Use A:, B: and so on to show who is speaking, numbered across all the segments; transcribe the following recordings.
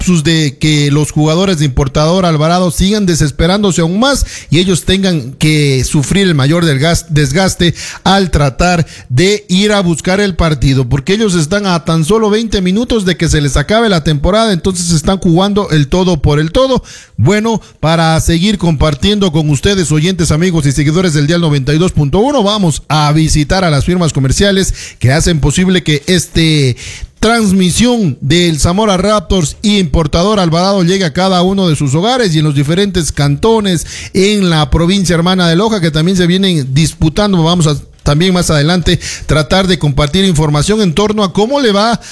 A: de que los jugadores de Importador Alvarado sigan desesperándose aún más y ellos tengan que sufrir el mayor desgaste al tratar de ir a buscar el partido, porque ellos están a tan solo 20 minutos de que se les acabe la temporada, entonces están jugando el todo por el todo. Bueno, para seguir compartiendo con ustedes, oyentes, amigos y seguidores del Dial 92.1, vamos a visitar a las firmas comerciales que hacen posible que transmisión del Zamora Raptors y Importador Alvarado llegue a cada uno de sus hogares y en los diferentes cantones en la provincia hermana de Loja, que también se vienen disputando. Vamos a también más adelante tratar de compartir información en torno a cómo le va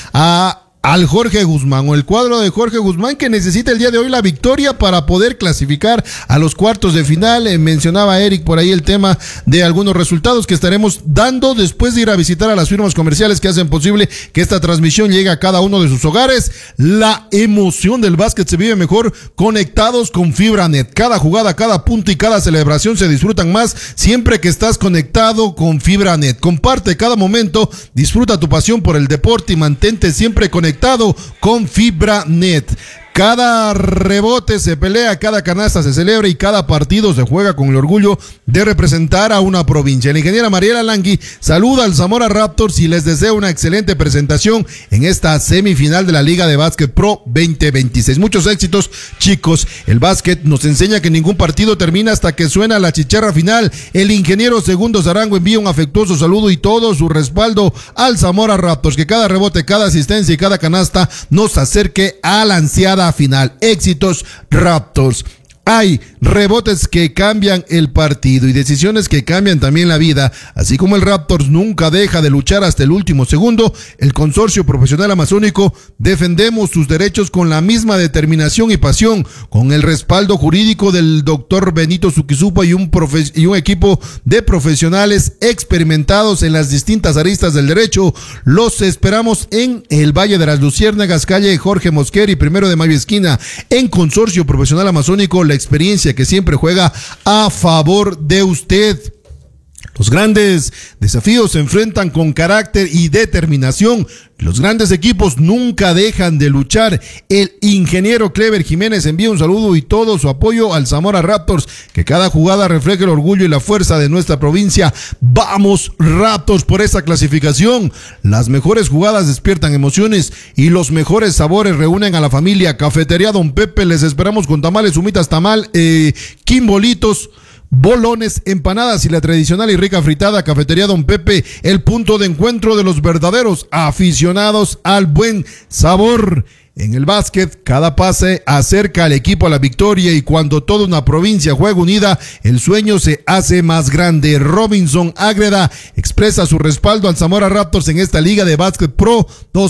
A: al Jorge Guzmán, o el cuadro de Jorge Guzmán, que necesita el día de hoy la victoria para poder clasificar a los cuartos de final. Mencionaba Eric por ahí el tema de algunos resultados que estaremos dando después de ir a visitar a las firmas comerciales que hacen posible que esta transmisión llegue a cada uno de sus hogares. La emoción del básquet se vive mejor conectados con FibraNet. Cada jugada, cada punto y cada celebración se disfrutan más siempre que estás conectado con FibraNet. Comparte cada momento, disfruta tu pasión por el deporte y mantente siempre conectado con FibraNet. Cada rebote se pelea, cada canasta se celebra y cada partido se juega con el orgullo de representar a una provincia. La ingeniera Mariela Langui saluda al Zamora Raptors y les desea una excelente presentación en esta semifinal de la Liga de Básquet Pro 2026. Muchos éxitos, chicos. El básquet nos enseña que ningún partido termina hasta que suena la chicharra final. El ingeniero Segundo Zarango envía un afectuoso saludo y todo su respaldo al Zamora Raptors. Que cada rebote, cada asistencia y cada canasta nos acerque a la ansiada final. Éxitos, Raptors. Hay rebotes que cambian el partido y decisiones que cambian también la vida. Así como el Raptors nunca deja de luchar hasta el último segundo, el Consorcio Profesional Amazónico defendemos sus derechos con la misma determinación y pasión, con el respaldo jurídico del doctor Benito Suquizupa y un equipo de profesionales experimentados en las distintas aristas del derecho. Los esperamos en el Valle de las Luciérnagas, calle Jorge Mosquera y 1 de Mayo esquina. En Consorcio Profesional Amazónico, la experiencia que siempre juega a favor de usted. Los grandes desafíos se enfrentan con carácter y determinación. Los grandes equipos nunca dejan de luchar. El ingeniero Clever Jiménez envía un saludo y todo su apoyo al Zamora Raptors. Que cada jugada refleje el orgullo y la fuerza de nuestra provincia. Vamos Raptors por esa clasificación. Las mejores jugadas despiertan emociones y los mejores sabores reúnen a la familia. Cafetería Don Pepe, les esperamos con tamales, humitas, quimbolitos, bolones, empanadas y la tradicional y rica fritada. Cafetería Don Pepe, el punto de encuentro de los verdaderos aficionados al buen sabor. En el básquet, cada pase acerca al equipo a la victoria y cuando toda una provincia juega unida, el sueño se hace más grande. Robinson Ágreda expresa su respaldo al Zamora Raptors en esta Liga de Básquet Pro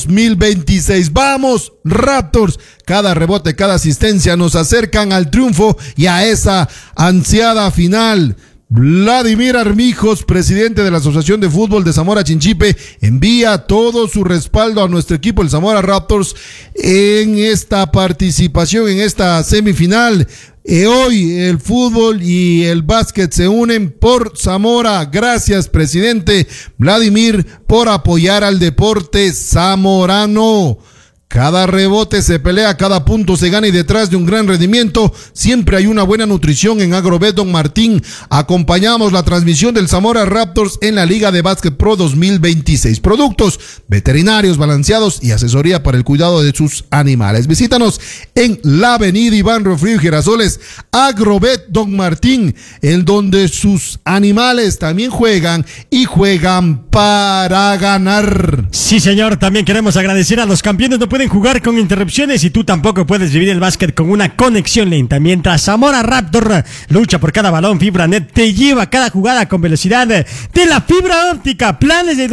A: 2026. ¡Vamos, Raptors! Cada rebote, cada asistencia nos acercan al triunfo y a esa ansiada final. Vladimir Armijos, presidente de la Asociación de Fútbol de Zamora Chinchipe, envía todo su respaldo a nuestro equipo, el Zamora Raptors, en esta participación, en esta semifinal. Hoy el fútbol y el básquet se unen por Zamora. Gracias, presidente Vladimir, por apoyar al deporte zamorano. Cada rebote se pelea, cada punto se gana y detrás de un gran rendimiento siempre hay una buena nutrición en Agrobet Don Martín. Acompañamos la transmisión del Zamora Raptors en la Liga de Básquet Pro 2026. Productos veterinarios balanceados y asesoría para el cuidado de sus animales. Visítanos en la avenida Iván Refrío y Girasoles, Agrobet Don Martín, en donde sus animales también juegan y juegan para ganar.
B: Sí, señor, también queremos agradecer a los campeones. No pueden jugar con interrupciones y tú tampoco puedes vivir el básquet con una conexión lenta. Mientras Zamora Raptor lucha por cada balón, FibraNet te lleva cada jugada con velocidad de la fibra óptica. Planes de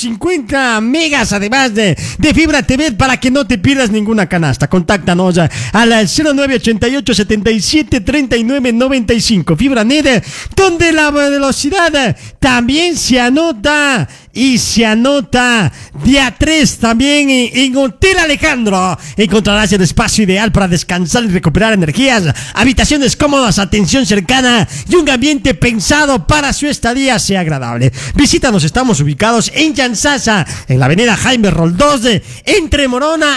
B: 250 megas además de fibra TV para que no te pierdas ninguna canasta. Contáctanos al 0988 77 39 95. FibraNet, donde la velocidad también se anota. Y se anota día 3 también en Hotel Alejandro. Encontrarás el espacio ideal para descansar y recuperar energías. Habitaciones cómodas, atención cercana y un ambiente pensado para su estadía sea agradable. Visítanos, estamos ubicados en Yansasa, en la avenida Jaime Roldós, entre Morona